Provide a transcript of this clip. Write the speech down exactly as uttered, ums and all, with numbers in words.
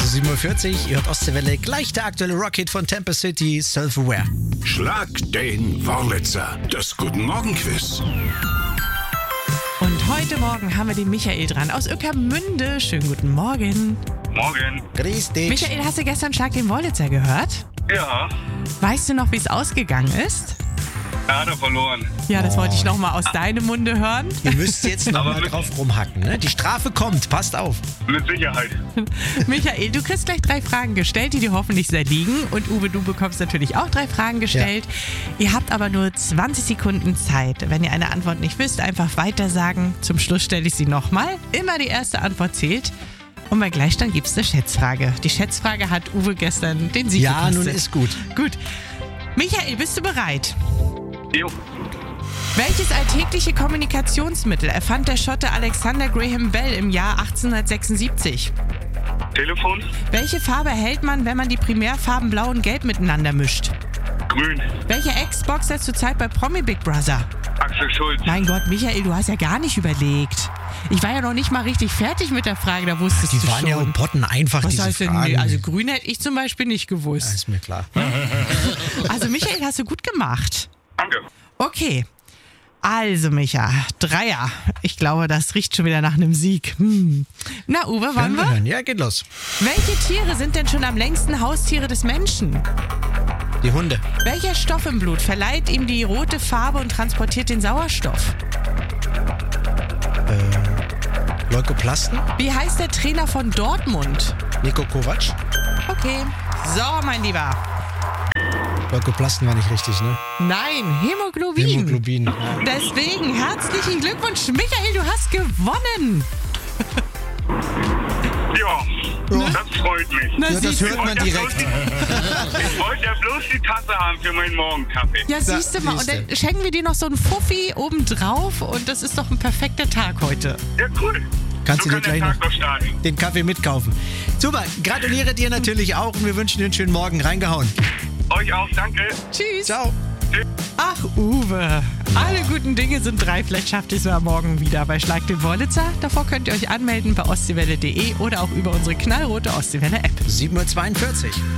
sieben Uhr vierzig, ihr hört Ostseewelle, gleich der aktuelle Rocket von Tempest City, Self-Aware. Schlag den Wurlitzer, das Guten Morgen Quiz. Und heute Morgen haben wir den Michael dran aus Ueckermünde. Schönen guten Morgen. Morgen. Grüß dich. Michael, hast du gestern Schlag den Wurlitzer gehört? Ja, Weißt du noch, wie es ausgegangen ist? er hat er verloren. Ja, das wollte ich noch mal aus deinem Munde hören. Ihr müsst jetzt noch Aber mal mit- drauf rumhacken, ne? Die Strafe kommt, passt auf. Mit Sicherheit. Michael, du kriegst gleich drei Fragen gestellt, die dir hoffentlich sehr liegen. Und Uwe, du bekommst natürlich auch drei Fragen gestellt. Ihr habt aber nur zwanzig Sekunden Zeit. Wenn ihr eine Antwort nicht wisst, einfach weiter sagen. Zum Schluss stelle ich sie nochmal. Immer die erste Antwort zählt. Und bei Gleichstand gibt es eine Schätzfrage. Die Schätzfrage hat Uwe gestern den Sieg Ja, nun gekostet. ist gut. Gut. Michael, bist du bereit? Jo. Welches alltägliche Kommunikationsmittel erfand der Schotte Alexander Graham Bell im Jahr achtzehnhundertsechsundsiebzig? Telefon. Welche Farbe erhält man, wenn man die Primärfarben Blau und Gelb miteinander mischt? Grün. Welcher Ex-Boxer ist zurzeit bei Promi Big Brother? Axel Schulz. Mein Gott, Michael, du hast ja gar nicht überlegt. Ich war ja noch nicht mal richtig fertig mit der Frage, da wusstest Die du waren schon. ja um Potten einfach, Was diese heißt denn, Fragen. nee, also grün hätte ich zum Beispiel nicht Ja, gewusst. ist mir klar. Also Michael, hast du gut gemacht. Danke. Okay. Also, Micha, Dreier. Ich glaube, das riecht schon wieder nach einem Sieg. Hm. Na, Uwe, wollen Wollen wir wir? hören? Ja, geht los. Welche Tiere sind denn schon am längsten Haustiere des Menschen? Die Hunde. Welcher Stoff im Blut verleiht ihm die rote Farbe und transportiert den Sauerstoff? Leukoplasten. Wie heißt der Trainer von Dortmund? Niko Kovac. Okay. So, mein Lieber. Leukoplasten war nicht richtig, ne? Nein, Hämoglobin. Hämoglobin. Ja. Deswegen herzlichen Glückwunsch, Michael, du hast gewonnen. Ja, das freut mich. Na, Ja, das siehst du. hört man Ich wollte ja direkt. bloß die- Ich wollte ja bloß die Tasse haben für meinen Morgenkaffee. Ja, siehst du mal. Und siehste. dann schenken wir dir noch so einen Fuffi obendrauf und das ist doch ein perfekter Tag heute. Ja, cool. Kannst so du dir kann der gleich Tag noch starten. Den Kaffee mitkaufen. Super, gratuliere dir natürlich auch und wir wünschen dir einen schönen Morgen. Reingehauen. Euch auch, danke. Tschüss. Ciao. Ach, Uwe. Alle guten Dinge sind drei. Vielleicht schafft ihr es ja morgen wieder bei Schlag den Wurlitzer. Davor könnt ihr euch anmelden bei ostseewelle punkt de oder auch über unsere knallrote Ostseewelle-App. sieben Uhr zweiundvierzig.